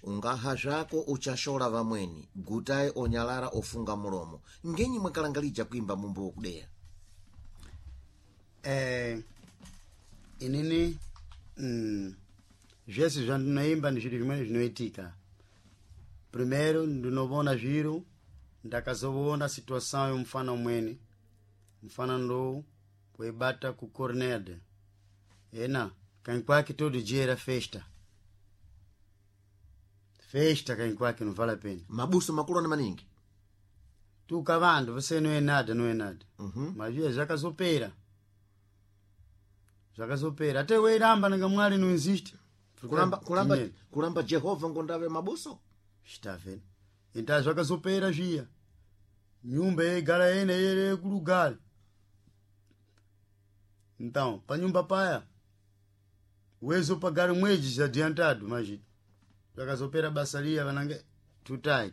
ungaha zako uchashola vamweni gutaye onyalara ofunga mulomo ngenyi mwakalangalija kuimba mumbo wokudeya. Inini zvese zvandinoimba ni zviro zvimweni zvinoitika. Primeiro ndinovona zviro ndakazoona situação yomufana umweni mufana ndo poibata ku Cornede ena kanyi kwake todo dia era festa kanyi kwake não vale a pena. Mabuso makulu ni maningi tuka vandu você não é nada mas via zvakazopera até weiramba nanga mwali não existe kulamba Jehova ngondave mabuso está vendo. Então zvakazopera zviya nyumba yegara ene yere kulugari. Então pa nyumba paya wezo pagari mweji zadiantado majid zvakazopera basa liya vanange tutai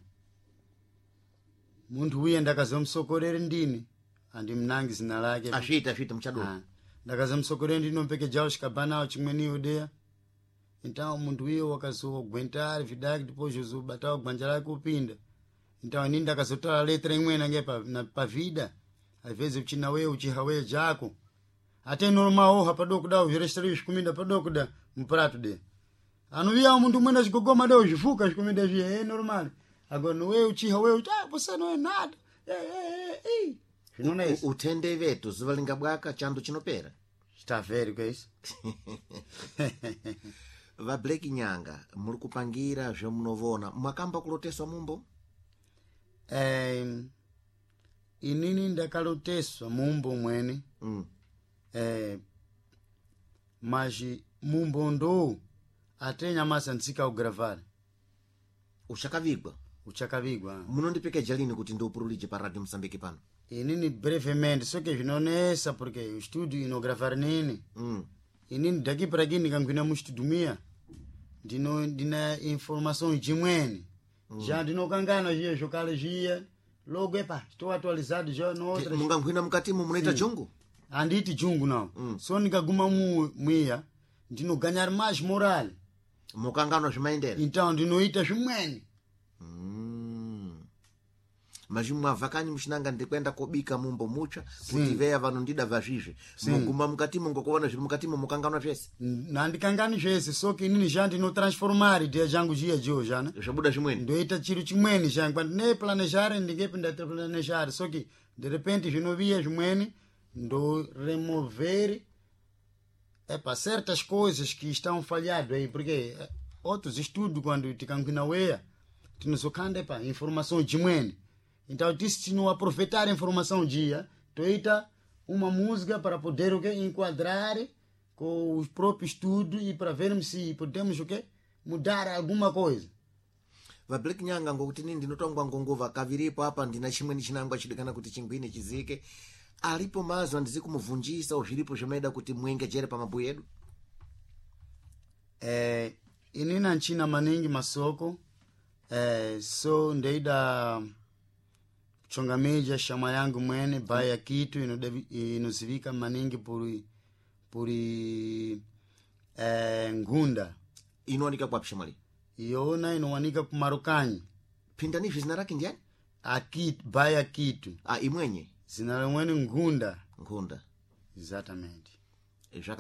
muntu uye ndakazomsokorere ndini andi mnangi zina lake ashita mchado ndakazomsokorere ndino mpeke jao shikabana chimweni odeya. Então muntu uye wakazogwentari vidaki depois zobatawo gbanja lake upinda. Então nini ndakazotala letra imwena nge pa vida às vezes uchina wewe uchihawe jako até normal ho padoko da ujiregistra kuminda padoko da mprato de anuia muntu mwenda chigogoma da ujifuka chikomenda je normal agora no wewe uchihawe você não é nada não é utende veto zivalinga bwaka chando chinopera está vero que isso. Va Black Nyanga muri kupangira zve munovona mwakamba kuloteswa mumbo. Inini ndakaloteswa mumbo mwene mas mumbo ndo atenya masa ntsika ugravar uchakavigwa munondipeka jalini kuti ndiupurulije pa Radio Msambiki pano. Inini brevemente só que vinonesa porque o estúdio inogravar nini inini daqui para aqui nikangwina mu estúdio mia ndina informação jimweni já ndinokangana jia jokale jia logo epa estou atualizado já no outra mungangwina mukatimo munaita jungu anditi jungu não so nikaguma mwiya ndinoganyar mais moral mukangano zvimaendera então ndinoita zvimweni mas mwavakani mushinanga ndikwenda kobika mumbo mucha kuti veya vanondida vazvizve muguma mukatimo ngokuona zviri mukatimo mukangano zvese nandikangani zvese soki inini já ndinotransformar idea jangu jia jo jana zvabuda zvimweni ndoita chiro chimweni jangu ne planejar ndingepe ndaplanejar soki de repente zvinovia zvimweni ndo remover para certas coisas que estão falhado aí porque outros estudos quando tikangwina weya tinozokanda pa informação jimweni. Então disse não aproveitar a informação dia toita uma música para poder enquadrar com os próprios estudos e para vermos se podemos mudar alguma coisa. Va Black Nyanga ngokuti nini ndinotongwa ngongova kaviripo apa ndina chimweni chinangwa chidikana kuti chingwine chizike alipo mazo andizi kumuvunjisa uzviripo zvemaida kuti muengejere pa mabuye edu. Inina nchina maningi masoko so ndeida chonga meja shama yangu mwene baya kitu inozivika maningi puri ngunda inowanika kwa pshamali iona inowanika kumarokanyi pinda nivi zina raki ndiani akit baya kitu imwenye zina mwene ngunda exatamente.